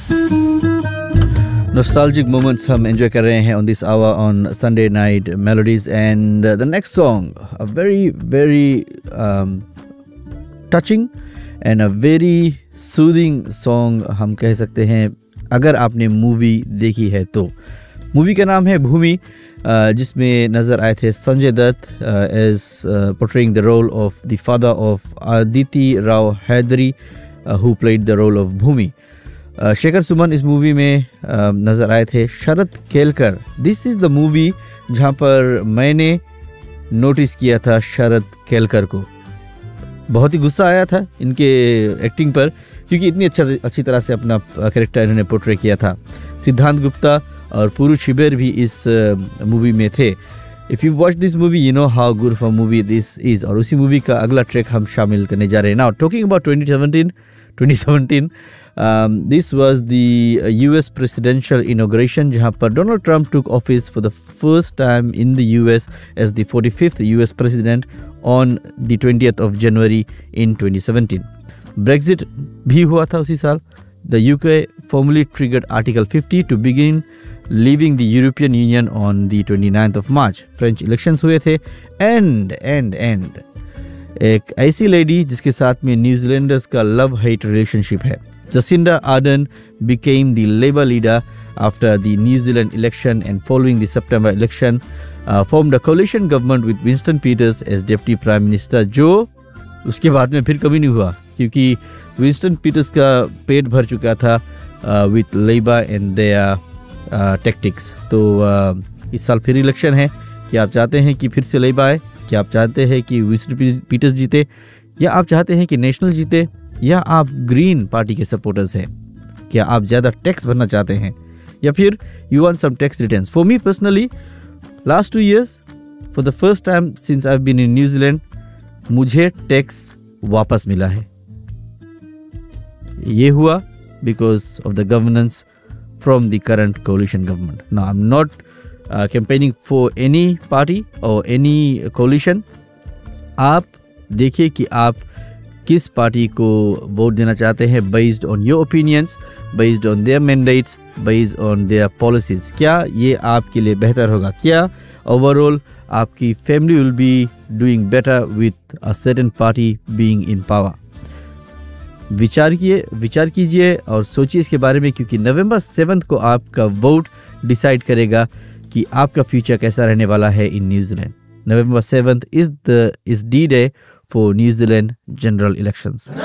Nostalgic moments हम enjoy कर रहे हैं on this hour on Sunday Night Melodies, and the next song, a very touching and a very soothing song हम कह सकते हैं अगर आपने मूवी देखी है तो। मूवी का नाम है भूमि, जिसमें नज़र आए थे Sanjay Dutt as portraying the role of the father of Aditi Rao Hydari, who played the role of Bhumi. Shekhar Suman इस मूवी में नज़र आए थे। Sharad Kelkar, this is the movie जहाँ पर मैंने नोटिस किया था शरद केलकर को। बहुत ही गुस्सा आया था इनके एक्टिंग पर, क्योंकि इतनी अच्छी तरह से अपना कैरेक्टर इन्होंने पोर्ट्रे किया था। सिद्धांत गुप्ता और पुरुष शिबेर भी इस मूवी में थे। If you watch this movie you know how good for movie this is. और उसी मूवी का अगला ट्रैक हम शामिल करने जा रहे हैं। Now talking about 2017, this was the US presidential inauguration, जहाँ पर Donald Trump took office for the first time in the US as the 45th US president on the 20th of January in 2017. Brexit भी हुआ था उसी साल. The UK formally triggered Article 50 to begin leaving the European Union on the 29th of March. French elections हुए थे and एक ऐसी lady जिसके साथ में न्यूजीलैंडर्स का लव हेट रिलेशनशिप है. Jacinda Ardern became the Labour leader after the New Zealand election, and following the September election, formed a coalition government with Winston Peters as deputy prime minister, जो उसके बाद में फिर कभी नहीं हुआ क्योंकि विंस्टन पीटर्स का पेट भर चुका था with Labour and their tactics. तो इस साल फिर इलेक्शन है कि आप चाहते हैं कि फिर से लेबर आए, क्या आप चाहते हैं कि विंस्टन पीटर्स जीते, या आप चाहते हैं कि नेशनल जीते, या आप ग्रीन पार्टी के सपोर्टर्स हैं? क्या आप ज़्यादा टैक्स भरना चाहते हैं, या फिर you want some tax returns? For me personally last 2 years for the first time since I have been in New Zealand मुझे टैक्स वापस मिला है. ये हुआ because of the governance from the current coalition government. Now I am not campaigning for any party और any collision. आप देखिए कि आप किस पार्टी को वोट देना चाहते हैं based on your opinions, based on their mandates, based on their policies. क्या ये आपके लिए बेहतर होगा? क्या ओवरऑल आपकी family will be doing better with a certain party being in power? विचार कीजिए और सोचिए इसके बारे में, क्योंकि नवंबर 7 को आपका वोट डिसाइड करेगा कि आपका फ्यूचर कैसा रहने वाला है in New Zealand. November 7th is D-Day for New Zealand general elections.